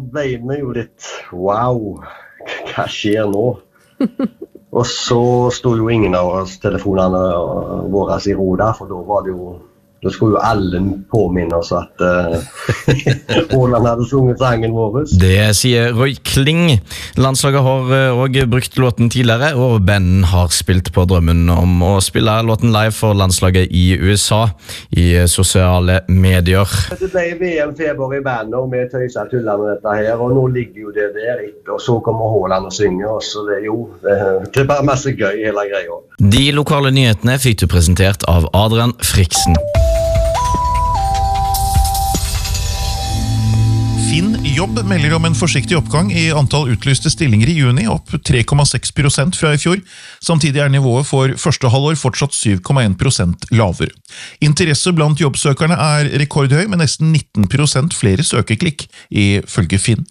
ble vi jo litt, wow, hva skjer nå? Og så stod jo ingen av oss telefonene våre I ro der, for da var det jo, da skulle jo alle påminne oss at Roland hadde sunget sangen vår. Det sier Roy Kling. Landslaget har også brukt låten tidligere, og banden har spilt på drømmen om å spille låten live for landslaget I USA I sosiale medier. Det ble VM-feber I bandet, og vi tøyser tuller med dette her, og nå ligger jo det der etter, og så kommer Roland og synger, og så det det bare masse gøy hele greia. De lokale nyhetene fikk du presentert av Adrian Friksen. Finn Jobb melder om en forsiktig oppgang I antall utlyste stillinger I juni, opp 3,6% fra I fjor. Samtidig nivået for første halvår fortsatt 7,1% lavere. Interesse blant jobbsøkerne rekordhøy, med nesten 19% flere søkeklikk, ifølge Finn.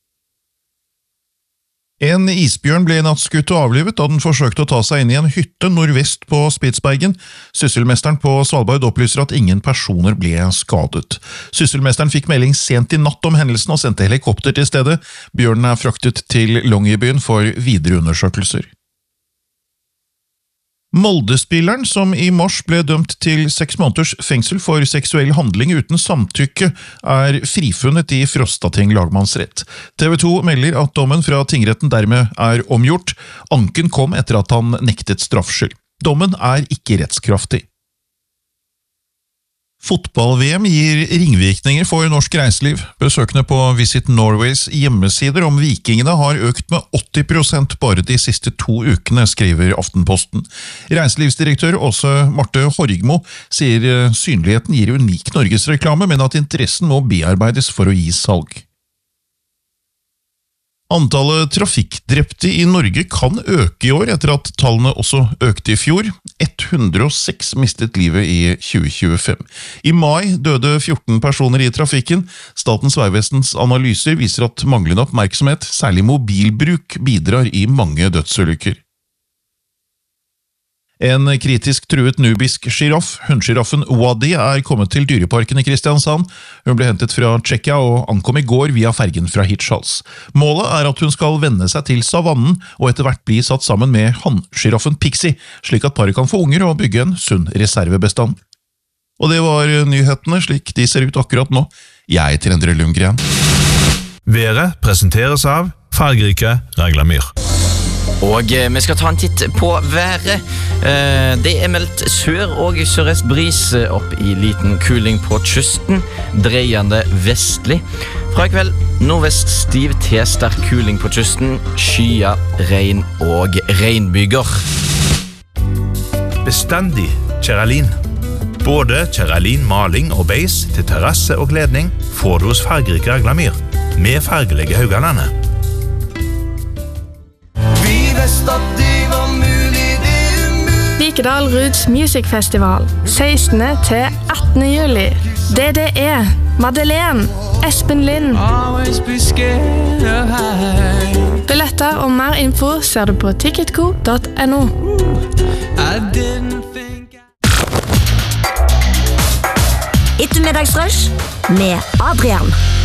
En isbjørn ble natt skutt og avlivet da den forsøkte å ta seg inn I en hytte nordvest på Spitsbergen. Sysselmesteren på Svalbard opplyser at ingen personer ble skadet. Sysselmesteren fikk melding sent I natt om hendelsen og sendte helikopter til stedet. Bjørnen fraktet til Longyearbyen for videre undersøkelser. Molde-spilleren, som I mars ble dømt til 6 måneders fengsel for seksuell handling uten samtykke, frifunnet I Frostating lagmannsrett. TV 2 melder at dommen fra tingretten dermed omgjort. Anken kom etter at han nektet straffskyld. Dommen ikke rettskraftig. Fotball-VM gir ringvirkninger for norsk reiseliv. Besøkende på Visit Norways hjemmesider om vikingene har økt med 80% bare de siste 2 ukene, skriver Aftenposten. Reiselivsdirektør Åse Marte Horgmo sier synligheten gir unik Norgesreklame, men at interessen må bearbeides for å gi salg. Antallet trafikkdrepte I Norge kan øke I år, etter at tallene også økte I fjor. 106 mistet livet I 2025. I mai døde 14 personer I trafikken. Statens vegvesens analyser viser at manglende oppmerksomhet, særlig mobilbruk, bidrar I mange dødsulykker. En kritisk truet nubisk giraff, hundsgiraffen Wadi, kommet til dyreparken I Kristiansand. Hun ble hentet fra Tsjekkia og ankom I går via fergen fra Hirtshals. Målet at hun skal venne seg til savannen og etter hvert bli satt sammen med hanngiraffen Pixie, slik at paret kan få unger og bygge en sunn reservebestand. Og det var nyhetene slik de ser ut akkurat nå. Jeg heter Endre Lundgren. Været presenteres av fargerike Raglamyr. Og vi skal ta en titt på været. Det meldt sør- og sørøst bris opp I liten kuling på kysten, dreiende vestlig. Fra I kveld nordvest stiv til sterk kuling på kysten, skyer, regn og regnbyger. Bestandig Kjeralin. Både Kjeralin maling og beis til terrasse og kledning får du hos fargerike Raglamyr, med fargelige Haugalandet. Vikedal Roots Music Festival 16. til 18. juli. DDE, Madeleine, Espen Lind. Billetter og mer info ser du på ticketco.no. Ettermiddagsrush med Adrian.